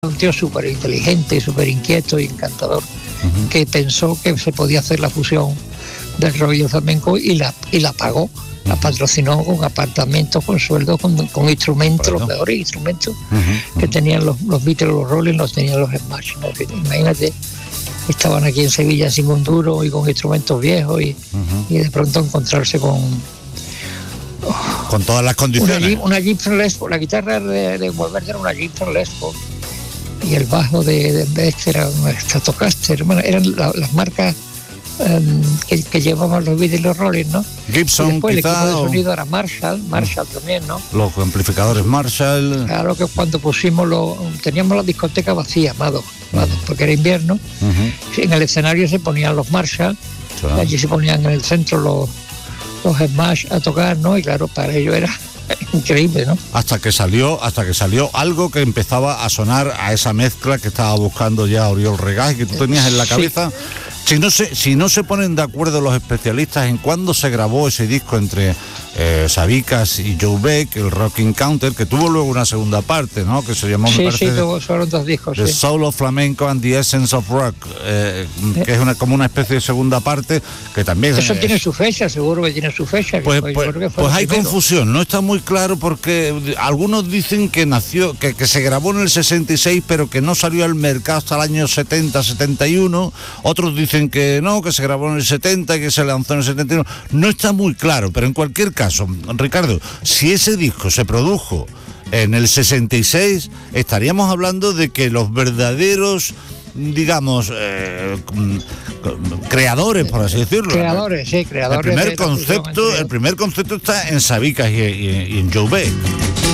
Un tío súper inteligente, súper inquieto y encantador, que pensó que se podía hacer la fusión del rock y el flamenco y la pagó. La patrocinó con apartamentos, con sueldos, con instrumentos, los mejores instrumentos que tenían los Beatles, los Rolling, los tenían los Smash, ¿no? Imagínate, estaban aquí en Sevilla sin un duro y con instrumentos viejos y de pronto encontrarse con todas las condiciones. Una Gibson Les Paul, la guitarra de Wolverine era una Gibson Les Paul y el bajo de este era un Stratocaster. Bueno, eran las marcas que llevaban los Beatles y los Rolling, ¿no? Gibson, y después quizá, el equipo de sonido era Marshall también, ¿no? Los amplificadores Marshall. Claro que cuando teníamos la discoteca vacía, Madoc, porque era invierno, en el escenario se ponían los Marshall, y allí se ponían en el centro los Smash a tocar, ¿no? Y claro, para ello era increíble, ¿no? Hasta que salió algo que empezaba a sonar a esa mezcla que estaba buscando ya Oriol Regás y que tú tenías en la cabeza. Si no se ponen de acuerdo los especialistas en cuándo se grabó ese disco entre Sabicas y Joe Beck, el Rocking Counter, que tuvo luego una segunda parte, ¿no? Que se llamó, me parece, fueron dos discos. The Soul of Flamenco and the Essence of Rock, que es como una especie de segunda parte que también... Eso tiene su fecha, seguro que tiene su fecha. Pues hay confusión, no está muy claro porque algunos dicen que nació, que se grabó en el 66 pero que no salió al mercado hasta el año 70, 71, otros dicen que no, que se grabó en el 70 y que se lanzó en el 71, no está muy claro, pero en cualquier caso, Ricardo, si ese disco se produjo en el 66, estaríamos hablando de que los verdaderos, digamos, creadores, por así decirlo. Creadores. El primer concepto está en Sabicas y en Joe Beck.